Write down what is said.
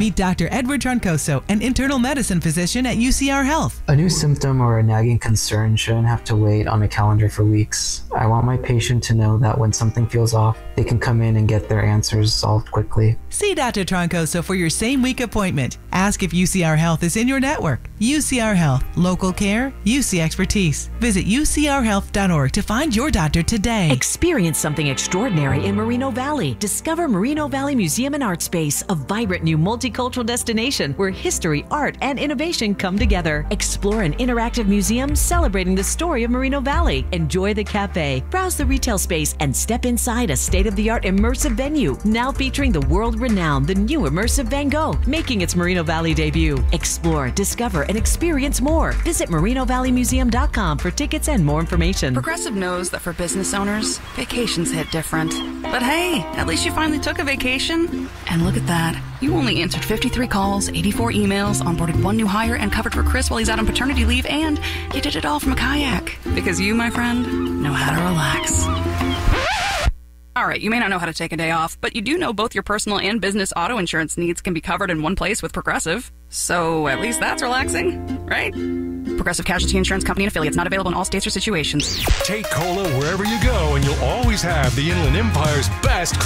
Meet Dr. Edward Troncoso, an internal medicine physician at UCR Health. A new symptom or a nagging concern shouldn't have to wait on a calendar for weeks. I want my patient to know that when something feels off, they can come in and get their answers solved quickly. See Dr. Troncoso for your same week appointment. Ask if UCR Health is in your network. UCR Health. Local care, UC expertise. Visit ucrhealth.org to find your doctor today. Experience something extraordinary in Moreno Valley. Discover Moreno Valley Museum and Art Space, a vibrant new multicultural destination where history, art, and innovation come together. Explore an interactive museum celebrating the story of Moreno Valley. Enjoy the cafe, browse the retail space, and step inside a state-of-the-art immersive venue, now featuring the world-renowned The New Immersive Van Gogh, making its Moreno Valley debut. Explore, discover, and experience more. Visit MorenoValleyMuseum.com for tickets and more information. Progressive knows that for business owners, vacations hit different. But hey, at least you finally took a vacation. And look at that. You only answered 53 calls, 84 emails, onboarded one new hire, and covered for Chris while he's out on paternity leave, and you did it all from a kayak. Because you, my friend, know how to relax. All right, you may not know how to take a day off, but you do know both your personal and business auto insurance needs can be covered in one place with Progressive. So at least that's relaxing, right? Progressive Casualty Insurance Company and affiliates, not available in all states or situations. Take Cola wherever you go, and you'll always have the Inland Empire's best